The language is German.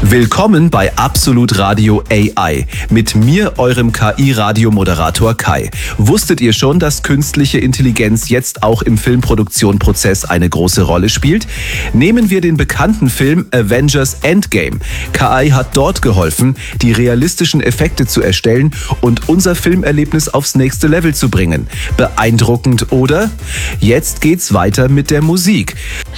Willkommen bei Absolut Radio AI mit mir, eurem KI-Radiomoderator Kai. Wusstet ihr schon, dass künstliche Intelligenz jetzt auch im Filmproduktionsprozess eine große Rolle spielt? Nehmen wir den bekannten Film Avengers Endgame. KI hat dort geholfen, die realistischen Effekte zu erstellen und unser Filmerlebnis aufs nächste Level zu bringen. Beeindruckend, oder? Jetzt geht's weiter mit der Musik.